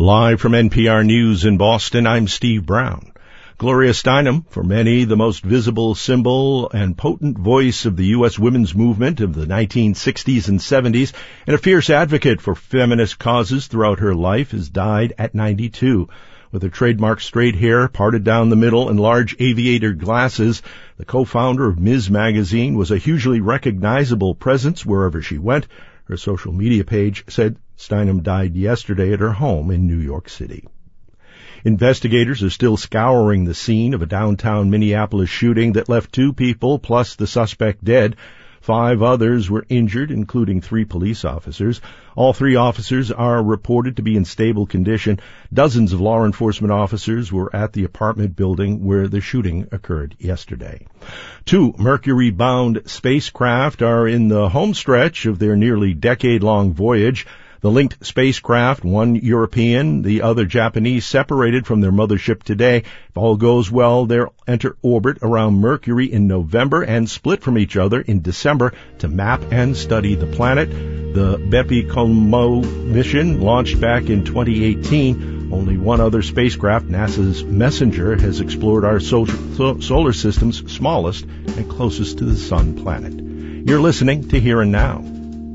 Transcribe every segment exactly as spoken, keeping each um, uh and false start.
Live from N P R News in Boston, I'm Steve Brown. Gloria Steinem, for many the most visible symbol and potent voice of the U S women's movement of the nineteen sixties and seventies, and a fierce advocate for feminist causes throughout her life, has died at ninety-two. With her trademark straight hair parted down the middle and large aviator glasses, the co-founder of Miz Magazine was a hugely recognizable presence wherever she went. Her social media page said Steinem died yesterday at her home in New York City. Investigators are still scouring the scene of a downtown Minneapolis shooting that left two people plus the suspect dead. Five others were injured, including three police officers. All three officers are reported to be in stable condition. Dozens of law enforcement officers were at the apartment building where the shooting occurred yesterday. Two Mercury-bound spacecraft are in the home stretch of their nearly decade-long voyage. The linked spacecraft, one European, the other Japanese, separated from their mothership today. If all goes well, they'll enter orbit around Mercury in November and split from each other in December to map and study the planet. The Bepi-Colombo mission launched back in twenty eighteen. Only one other spacecraft, NASA's Messenger, has explored our solar system's smallest and closest to the sun planet. You're listening to Here and Now.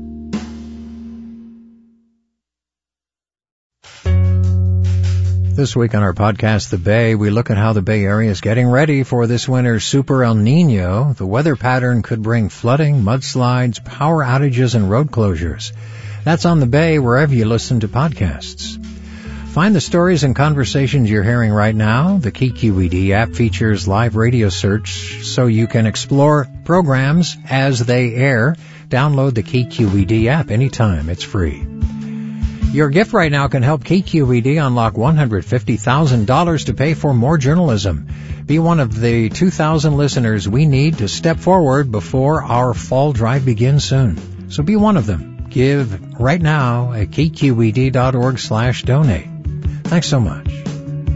This week on our podcast, The Bay, we look at how the Bay Area is getting ready for this winter's Super El Nino. The weather pattern could bring flooding, mudslides, power outages, and road closures. That's on The Bay, wherever you listen to podcasts. Find the stories and conversations you're hearing right now. The K Q E D app features live radio search so you can explore programs as they air. Download the K Q E D app anytime. It's free. Your gift right now can help K Q E D unlock one hundred fifty thousand dollars to pay for more journalism. Be one of the two thousand listeners we need to step forward before our fall drive begins soon. So be one of them. Give right now at kqed.org slash donate. Thanks so much.